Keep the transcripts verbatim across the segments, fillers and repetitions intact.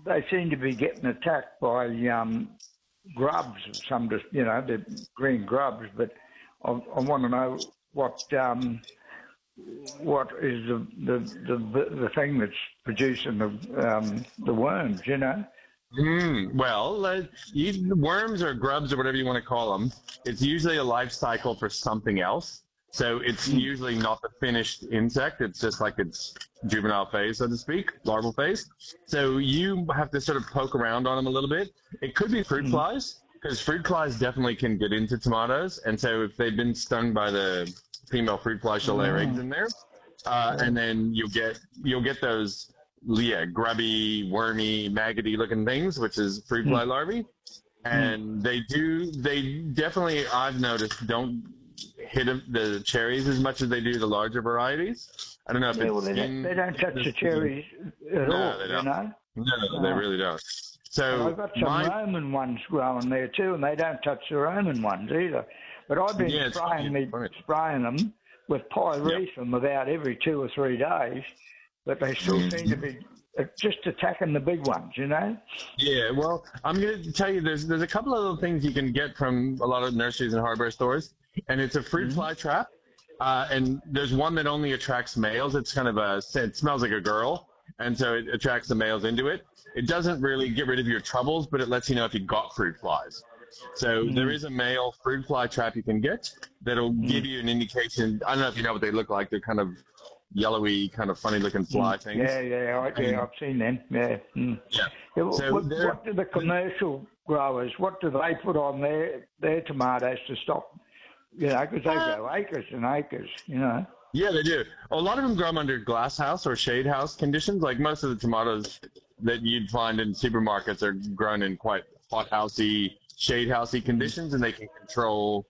they seem to be getting attacked by um, grubs, some just, you know, the green grubs. But I, I want to know what um, what is the, the the the thing that's producing the um, the worms, you know. Mm, well, uh, you, worms or grubs or whatever you want to call them, it's usually a life cycle for something else. So it's Mm. usually not the finished insect. It's just like its juvenile phase, so to speak, larval phase. So you have to sort of poke around on them a little bit. It could be fruit Mm. flies, because fruit flies definitely can get into tomatoes. And so if they've been stung by the female fruit fly, she'll lay her eggs in there. Uh, and then you'll get you'll get those yeah, grubby, wormy, maggoty looking things, which is fruit fly larvae. And they do, they definitely, I've noticed, don't hit the cherries as much as they do the larger varieties. I don't know if Yeah, it's well, they don't, skin. they don't touch the cherries at No, all, they you don't. know. No, they No. really don't. And So I've got some my, Roman ones growing there too, and they don't touch the Roman ones either. But I've been Yeah, it's spraying, funny, me, funny. spraying them with pyrethrum about every two or three days, but they still Mm. seem to be uh, just attacking the big ones, you know. Yeah, well, I'm going to tell you, there's there's a couple of little things you can get from a lot of nurseries and hardware stores, and it's a fruit Mm-hmm. fly trap. Uh, and there's one that only attracts males. It's kind of a, it smells like a girl, and so it attracts the males into it. It doesn't really get rid of your troubles, but it lets you know if you got fruit flies. So Mm. there is a male fruit fly trap you can get that'll give you an indication. I don't know if you know what they look like. They're kind of yellowy, kind of funny-looking fly things. Yeah, yeah, I, yeah, I've seen them. Yeah. Mm. Yeah. Yeah, well, So what, they're- what do the commercial growers? What do they put on their their tomatoes to stop? You know, because they Uh, grow acres and acres. You know. Yeah, they do. A lot of them grow 'em under glass house or shade house conditions. Like most of the tomatoes that you'd find in supermarkets are grown in quite hot housey, shade housey conditions, and they can control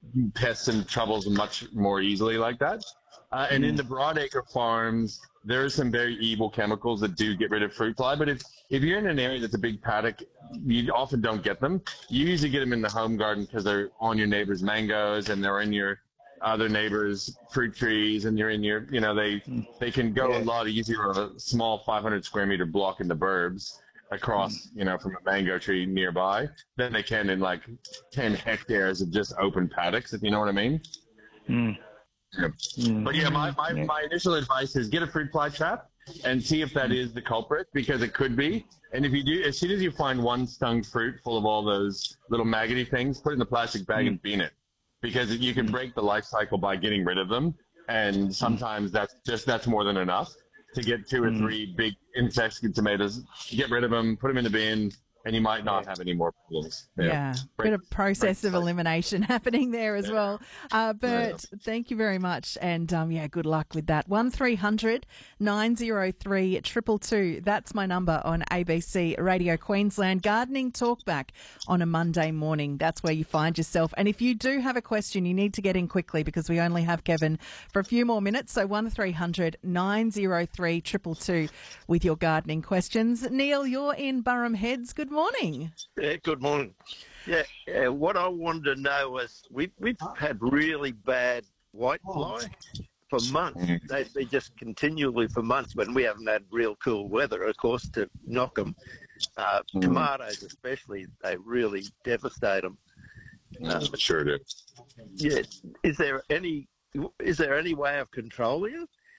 pests and troubles much more easily like that. Uh, and in the broadacre farms, there are some very evil chemicals that do get rid of fruit fly. But if if you're in an area that's a big paddock, you often don't get them. You usually get them in the home garden because they're on your neighbor's mangoes and they're in your other neighbors' fruit trees, and you're in your, you know, they they can go Yeah. a lot easier on a small five hundred square meter block in the burbs across, you know, from a mango tree nearby than they can in like ten hectares of just open paddocks, if you know what I mean. Mm. Yeah. Mm. But yeah, my, my, Yeah. my initial advice is get a fruit fly trap and see if that is the culprit, because it could be. And if you do, as soon as you find one stung fruit full of all those little maggoty things, put it in the plastic bag and bean it, because you can break the life cycle by getting rid of them. And sometimes that's just, that's more than enough to get two or three big insects and tomatoes, get rid of them, put them in the bin, and you might not have any more problems. Yeah, Break- bit of process break of the cycle. elimination happening there as well. Uh, Bert, thank you very much, and um, yeah, good luck with that. One three hundred nine oh three two two two. That's my number on A B C Radio Queensland. Gardening Talkback on a Monday morning. That's where you find yourself. And if you do have a question, you need to get in quickly because we only have Kevin for a few more minutes. So one three hundred nine oh three two two two with your gardening questions. Neil, you're in Burham Heads. Good morning. Yeah, good morning. Yeah, yeah, what I wanted to know was we, we've had really bad white fly for months. They, they just continually for months when we haven't had real cool weather, of course, to knock them. Uh, Tomatoes especially, they really devastate them. Uh, sure do. Yeah, is there any is there any way of controlling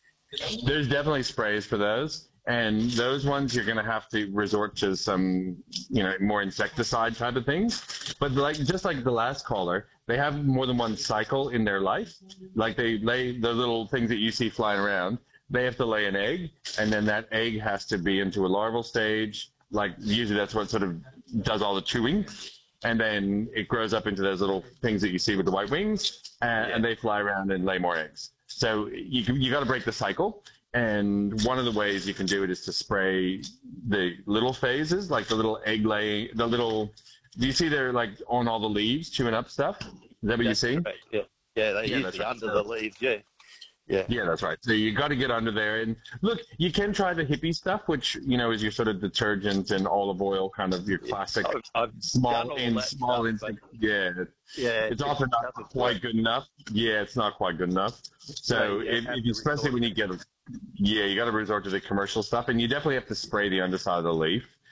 it? There's definitely sprays for those. And those ones you're going to have to resort to some, you know, more insecticide type of things. But like just like the last caller, they have more than one cycle in their life. Like they lay the little things that you see flying around. They have to lay an egg, and then that egg has to be into a larval stage. Like usually that's what sort of does all the chewing. And then it grows up into those little things that you see with the white wings, and, and they fly around and lay more eggs. So you you got to break the cycle. And one of the ways you can do it is to spray the little phases, like the little egg laying, the little, do you see they're like on all the leaves chewing up stuff? Is that what you see? Right, yeah, yeah, they Yeah, usually that's right. under the leaves, yeah. Yeah. Yeah, that's right. So you got to get under there. And look, you can try the hippie stuff, which, you know, is your sort of detergent and olive oil, kind of your classic I've, I've done small all in, that small stuff, in, but yeah. yeah, It's it often not doesn't quite work. good enough. Yeah, it's not quite good enough. So Right, you if, have if, to especially resort when to you get, yeah, you got to resort to the commercial stuff, and you definitely have to spray the underside of the leaf.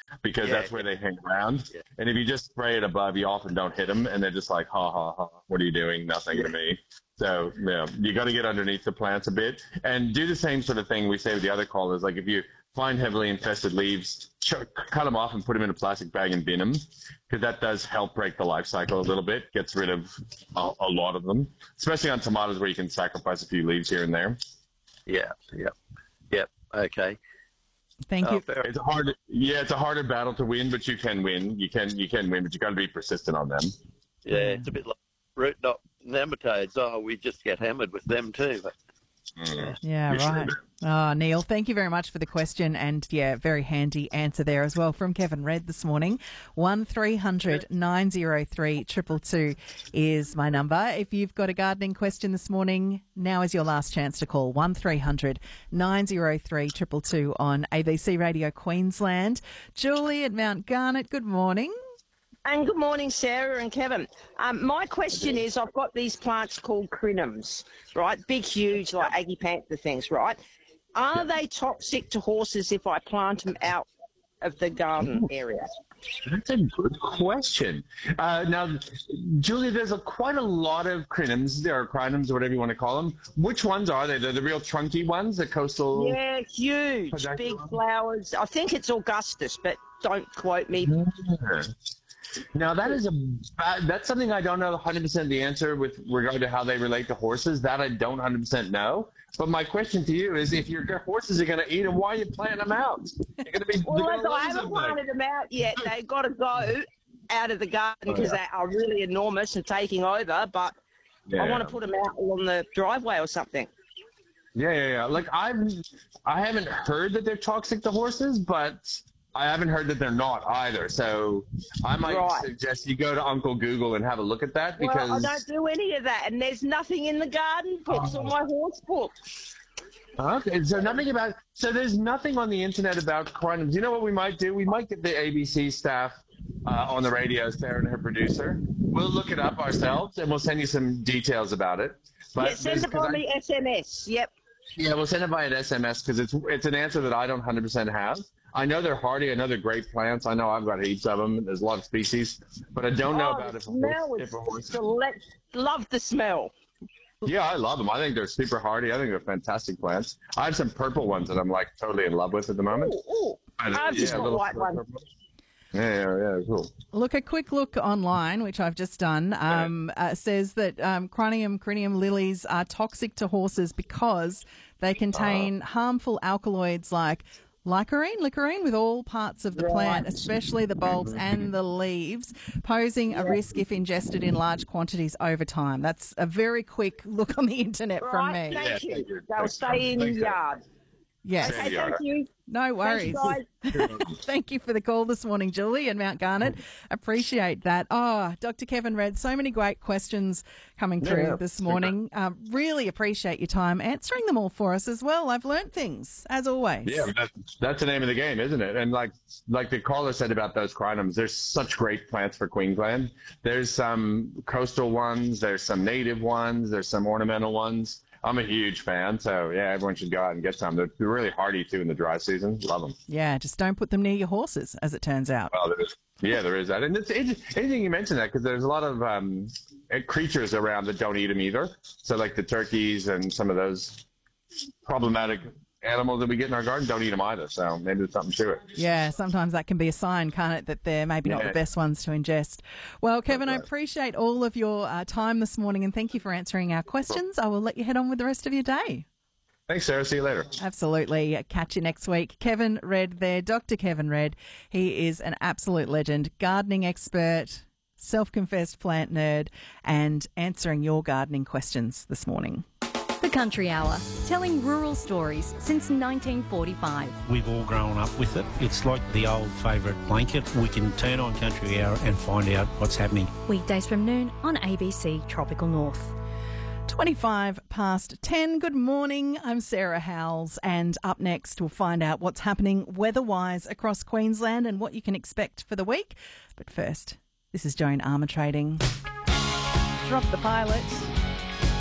because Yeah. that's where they hang around. Yeah. And if you just spray it above, you often don't hit them, and they're just like, ha, ha, ha, what are you doing? Nothing to me. So, yeah, you got to get underneath the plants a bit and do the same sort of thing we say with the other callers. Like if you find heavily infested leaves, ch- cut them off and put them in a plastic bag and bin them, because that does help break the life cycle a little bit, gets rid of a, a lot of them, especially on tomatoes where you can sacrifice a few leaves here and there. Yeah, yeah, yep. Okay. Thank you. Oh, fair. It's a hard, yeah, it's a harder battle to win, but you can win. You can, you can win, but you got to be persistent on them. Yeah, it's a bit like root knot nematodes. Oh, we just get hammered with them too. But Mm. Yeah, You sure right. Oh, Neil, thank you very much for the question, and yeah, very handy answer there as well from Kevin Red this morning. One three hundred nine zero three two two two is my number. If you've got a gardening question this morning, now is your last chance to call. One three hundred nine zero three two two two on A B C Radio Queensland. Julie at Mount Garnet, good morning. And good morning, Sarah and Kevin. Um, my question is, I've got these plants called crinums, right? Big, huge, like Aggie Panther things, right? Are they toxic to horses if I plant them out of the garden area? That's a good question. Uh, now, Julia, there's a, quite a lot of crinums, or crinums, or whatever you want to call them. Which ones are they? They're the real trunky ones, the coastal... Yeah, huge, Production. big flowers. I think it's Augustus, but don't quote me. Yeah. Now, that is a that's something I don't know one hundred percent the answer with regard to how they relate to horses. That I don't one hundred percent know. But my question to you is, if your horses are going to eat them, why are you planting them out? You're going to be Well, they're look, gonna I lose haven't them, planted them out yet. They've got to go out of the garden because they are really enormous and taking over, but yeah. I want to put them out on the driveway or something. Yeah, yeah, yeah. Like I've, I haven't heard that they're toxic to horses, but I haven't heard that they're not either. So I might Right. suggest you go to Uncle Google and have a look at that, because Well, I don't do any of that, and there's nothing in the garden books or my horse book. Okay, so nothing about so there's nothing on the internet about crinums. You know what we might do? We might get the A B C staff uh, on the radio, Sarah and her producer. We'll look it up ourselves and we'll send you some details about it. But Yeah, send there's- it 'cause on I- the S M S. Yep. Yeah, we'll send it via S M S because it's it's an answer that I don't one hundred percent have. I know they're hardy. I know they're great plants. I know I've got heaps of them. There's a lot of species, but I don't know Oh, about the if a smell horse. is If a horse select. Love the smell. Yeah, I love them. I think they're super hardy. I think they're fantastic plants. I have some purple ones that I'm like totally in love with at the moment. Ooh, ooh. But, uh, I've just yeah, got little white ones. purple. Yeah, yeah, yeah, cool. Look, a quick look online, which I've just done, um, uh, says that um, crinium, crinium lilies are toxic to horses because they contain harmful alkaloids like licorine, licorine with all parts of the plant, especially the bulbs and the leaves, posing a risk if ingested in large quantities over time. That's a very quick look on the internet from Right, me. thank Yeah, you. thank you. They'll Thanks, stay in the thanks, yard. Yes, Same Okay, yard. thank you. no worries. Thanks, guys. Thank you for the call this morning, Julie and Mount Garnet. Appreciate that. Oh, Doctor Kevin Red, so many great questions coming through Yeah, this super. morning. Um, really appreciate your time answering them all for us as well. I've learnt things, as always. Yeah, that's, that's the name of the game, isn't it? And like like the caller said about those crinums, there's such great plants for Queensland. There's some coastal ones, there's some native ones, there's some ornamental ones. I'm a huge fan, so yeah, everyone should go out and get some. They're, they're really hardy too in the dry season. Love them. Yeah, just don't put them near your horses, as it turns out. Well, there is, yeah, there is that, and it's, it's interesting you mentioned that because there's a lot of um, creatures around that don't eat them either. So like the turkeys and some of those problematic animals that we get in our garden don't eat them either. So maybe there's something to it. Yeah, sometimes that can be a sign, can't it, that they're maybe not Yeah. the best ones to ingest. Well, Kevin, I right. appreciate all of your uh, time this morning and thank you for answering our questions. I will let you head on with the rest of your day. Thanks, Sarah. See you later. Absolutely. Catch you next week. Kevin Red there, Doctor Kevin Red. He is an absolute legend, gardening expert, self-confessed plant nerd, and answering your gardening questions this morning. The Country Hour, telling rural stories since nineteen forty-five. We've all grown up with it. It's like the old favourite blanket. We can turn on Country Hour and find out what's happening. Weekdays from noon on A B C Tropical North. twenty-five past ten. Good morning. I'm Sarah Howells, and up next we'll find out what's happening weather-wise across Queensland and what you can expect for the week. But first, this is Joan Armatrading. Drop the pilot.